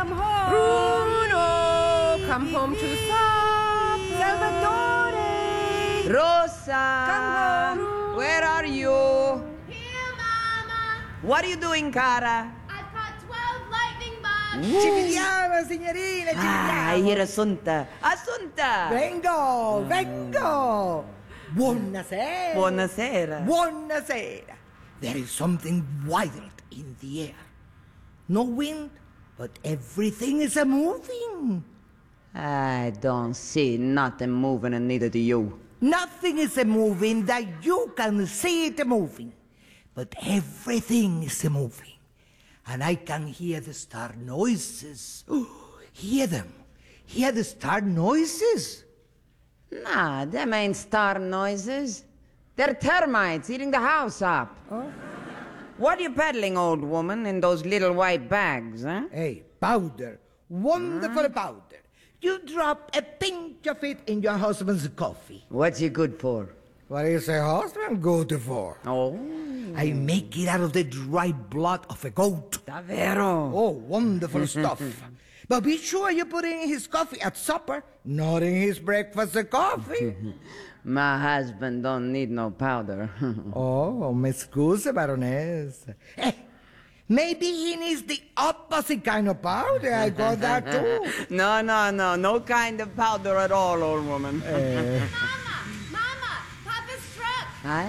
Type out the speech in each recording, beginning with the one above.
come home. Bruno, come home to supper. Salvatore. Rosa. Come home. Where are you? Here, Mama. What are you doing, cara? I've caught 12 lightning bugs. Ci vediamo, signorina, ci vediamo. Here, Assunta. Assunta! Vengo. Buonasera. Buonasera. Buonasera. There is something wild in the air. No wind, but everything is a-moving. I don't see nothing moving, and neither do you. Nothing is a-moving that you can see it moving. But everything is a-moving. And I can hear the star noises. Hear them. Hear the star noises. Nah, them ain't star noises. They're termites eating the house up. What are you peddling, old woman, in those little white bags, huh? Hey, powder. Wonderful powder. You drop a pinch of it in your husband's coffee. What's it good for? What is a husband good for? Oh, I make it out of the dry blood of a goat. davvero. Oh, wonderful stuff. But be sure you put it in his coffee at supper, not in his breakfast coffee. My husband don't need no powder. Oh, mi scusi, Baronessa. Maybe he needs the opposite kind of powder. I got that too. No kind of powder at all, old woman. Mama, Papa's truck. Huh?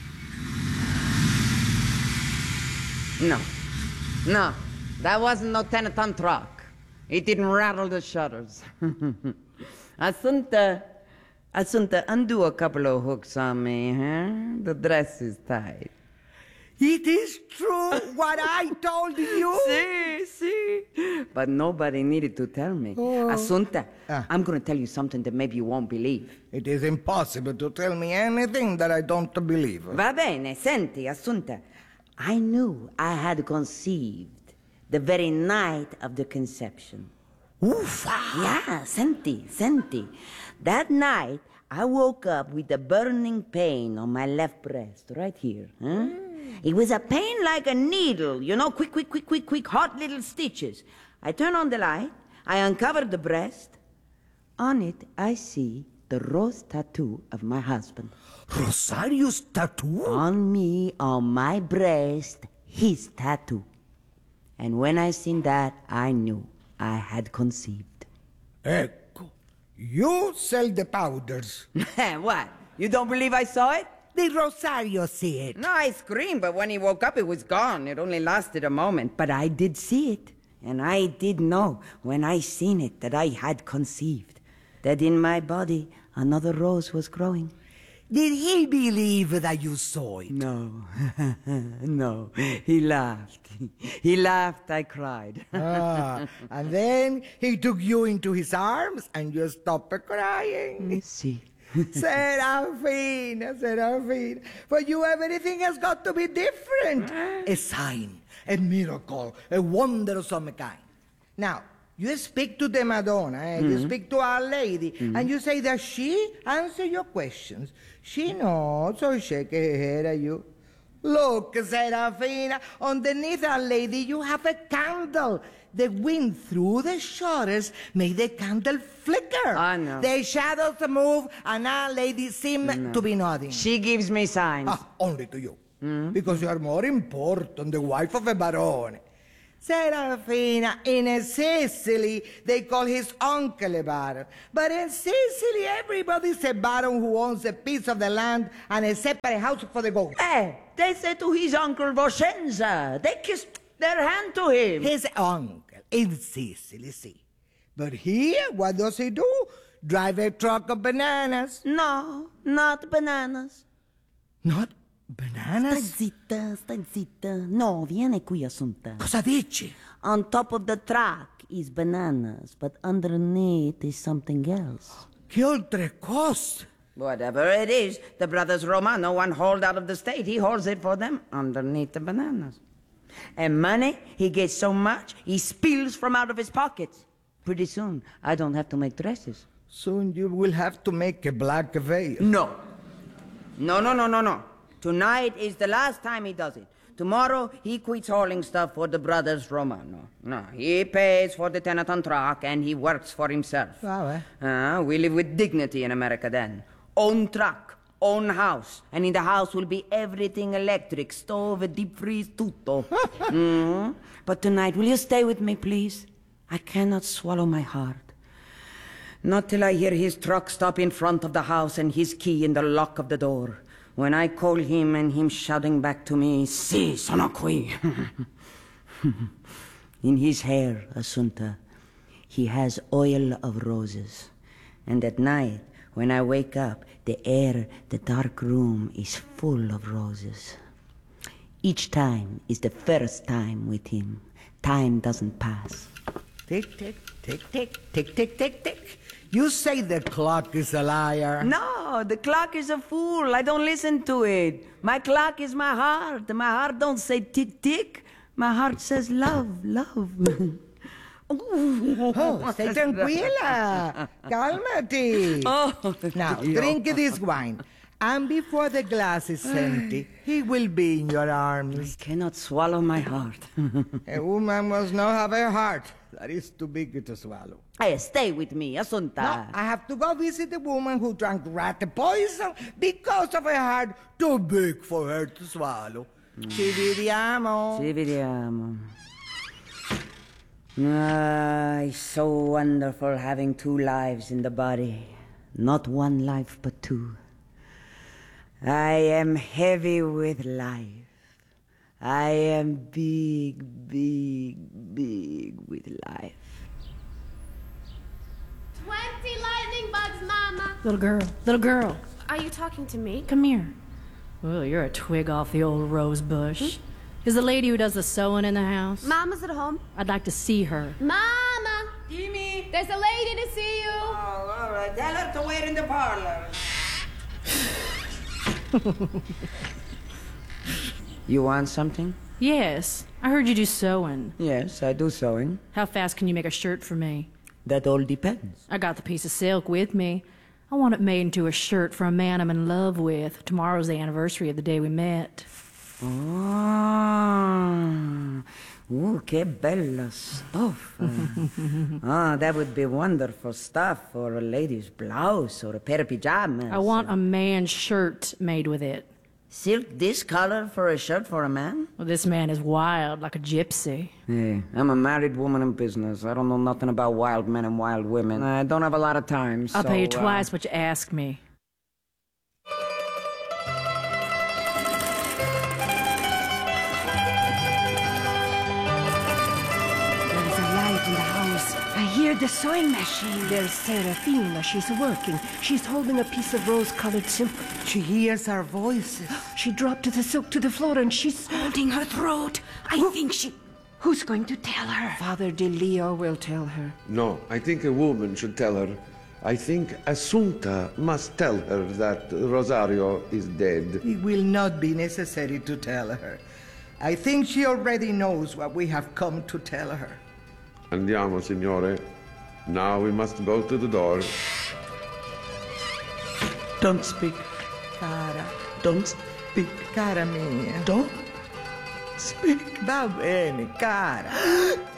No, that wasn't no 10-ton truck. It didn't rattle the shutters. Assunta, undo a couple of hooks on me, huh? The dress is tight. It is true what I told you. See. But nobody needed to tell me. Assunta, I'm going to tell you something that maybe you won't believe. It is impossible to tell me anything that I don't believe. Va bene, senti, Assunta. I knew I had conceived the very night of the conception. Uffa! Yeah, senti. That night, I woke up with a burning pain on my left breast, right here. Huh? It was a pain like a needle, you know, quick, hot little stitches. I turn on the light, I uncover the breast. On it, I see the rose tattoo of my husband. Rosario's tattoo? On me, on my breast, his tattoo. And when I seen that, I knew I had conceived. Ecco, you sell the powders. What? You don't believe I saw it? Did Rosario see it? No, I screamed, but when he woke up, it was gone. It only lasted a moment. But I did see it. And I did know, when I seen it, that I had conceived. That in my body, another rose was growing. Did he believe that you saw it? No. No. He laughed. He laughed, I cried. And then he took you into his arms and you stopped crying. See. Serafina. For you, everything has got to be different. A sign, a miracle, a wonder of some kind. Now, you speak to the Madonna, you speak to Our Lady, and you say that she answers your questions. She knows, so shake her head at you. Look, Serafina, underneath Our Lady you have a candle. The wind through the shutters made the candle flicker. I know. The shadows move, and Our Lady seem to be nodding. She gives me signs. Only to you. Because you are more important, the wife of a barone. Serafina, in Sicily, they call his uncle a baron. But in Sicily, everybody's a baron who owns a piece of the land and a separate house for the goats. They said to his uncle Vicenza. They kissed their hand to him. His uncle in Sicily, see. But here, what does he do? Drive a truck of bananas. No, not bananas. Not bananas? Stai zitta. No, vieni qui, Assunta. Cosa dici? On top of the truck is bananas, but underneath is something else. Che oltre coste? Whatever it is, the brothers Romano, one hold out of the state, he holds it for them underneath the bananas. And money, he gets so much, he spills from out of his pockets. Pretty soon, I don't have to make dresses. Soon you will have to make a black veil. No. Tonight is the last time he does it. Tomorrow, he quits hauling stuff for the brothers Romano. No, he pays for the Tennyson truck and he works for himself. We live with dignity in America then. Own truck, own house. And in the house will be everything electric. Stove, deep freeze, tutto. But tonight, will you stay with me, please? I cannot swallow my heart. Not till I hear his truck stop in front of the house and his key in the lock of the door. When I call him and him shouting back to me, "Si, sono qui." In his hair, Assunta, he has oil of roses. And at night, when I wake up, the air, the dark room is full of roses. Each time is the first time with him. Time doesn't pass. Tick, tick, tick, tick, tick, tick, tick, tick. You say the clock is a liar. No, the clock is a fool. I don't listen to it. My clock is my heart. My heart don't say tick, tick. My heart says love, love. Oh, stay tranquila. Cálmate. Now, drink this wine. And before the glass is empty, he will be in your arms. I cannot swallow my heart. A woman must not have a heart that is too big to swallow. Hey, stay with me, Assunta. No, I have to go visit the woman who drank rat poison because of a heart too big for her to swallow. Ci vediamo. Ci vediamo. It's so wonderful having two lives in the body. Not one life, but two. I am heavy with life. I am big, big, big with life. 20 lightning bugs, Mama. Little girl, Are you talking to me? come here. Well, you're a twig off the old rose bush. Is the lady who does the sewing in the house? Mama's at home. I'd like to see her. Mama! Timmy! There's a lady to see you. Oh, all right. Tell her to wait in the parlor. You want something? Yes, I heard you do sewing. Yes, I do sewing. How fast can you make a shirt for me? That all depends. I got the piece of silk with me. I want it made into a shirt for a man I'm in love with. Tomorrow's the anniversary of the day we met. Che bella stuff. That would be wonderful stuff for a lady's blouse or a pair of pajamas. I want a man's shirt made with it. Silk this color for a shirt for a man? Well, this man is wild, like a gypsy. Hey, I'm a married woman in business. I don't know nothing about wild men and wild women. I don't have a lot of time, so... I'll pay you twice what you ask me. There's a light in the house. I hear the sewing machine. There's Serafina. She's working. She's holding a piece of rose-colored silk. She hears our voices. She dropped the silk to the floor and she's holding her throat. I think she... Who's going to tell her? Father De Leo will tell her. No, I think a woman should tell her. I think Assunta must tell her that Rosario is dead. It will not be necessary to tell her. I think she already knows what we have come to tell her. Andiamo, signore. Now we must go to the door. Don't speak. Cara, Don't speak. cara mia. Don't speak. Va bene, cara.